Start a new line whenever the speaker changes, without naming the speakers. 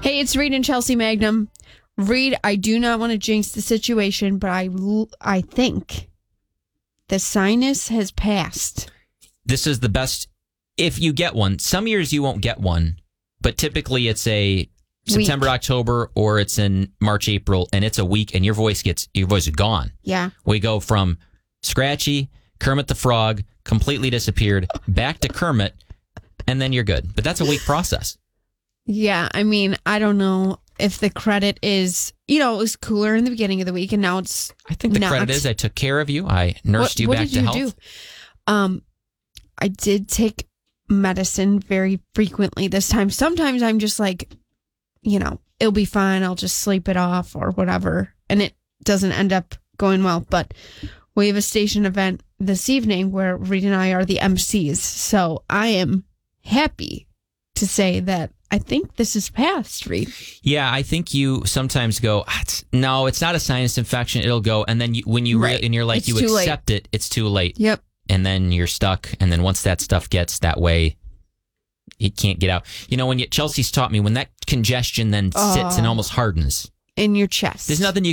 Hey, it's Reed and Chelsea Magnum. Reed, I do not want to jinx the situation, but I think the sinus has passed.
This is the best if you get one. Some years you won't get one, but typically it's a September, October, or it's in March, April, and it's a week, and your voice is gone.
Yeah.
We go from scratchy, Kermit the Frog, completely disappeared, back to Kermit, and then you're good. But that's a week process.
Yeah, I mean, I don't know if the credit is, it was cooler in the beginning of the week, and now it's
I think the credit is I took care of you. I nursed you back to health. What did
you do? I did take medicine very frequently this time. Sometimes I'm just like, it'll be fine. I'll just sleep it off or whatever. And it doesn't end up going well. But we have a station event this evening where Reed and I are the MCs. So I am happy to say that I think this is past, Reed.
Yeah, I think you sometimes go, no, it's not a sinus infection. It'll go. And then when you and you're like,
it's
you accept it, it's too late.
Yep.
And then you're stuck. And then once that stuff gets that way, it can't get out. Chelsea's taught me when that congestion then sits and almost hardens
in your chest.
There's nothing you